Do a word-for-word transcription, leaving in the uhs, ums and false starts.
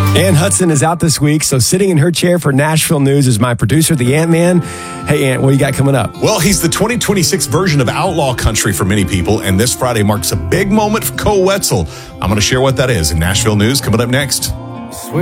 Ann Hudson is out this week, so sitting in her chair for Nashville News is my producer, the Ant-Man. Hey, Ant, what do you got coming up? Well, he's the twenty twenty-six version of outlaw country for many people, and this Friday marks a big moment for Cole Wetzel. I'm going to share what that is in Nashville News coming up next.